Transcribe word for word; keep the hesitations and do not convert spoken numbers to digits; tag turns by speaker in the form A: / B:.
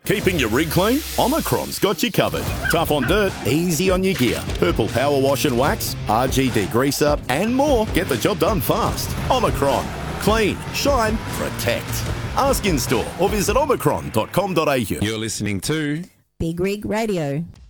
A: Keeping your rig clean? Omicron's got you covered. Tough on dirt, easy on your gear. Purple power wash and wax, R G D grease up, and more. Get the job done fast. Omicron. Clean, shine, protect. Ask in store or visit omicron dot com dot a u.
B: You're listening to
C: Big Rig Radio.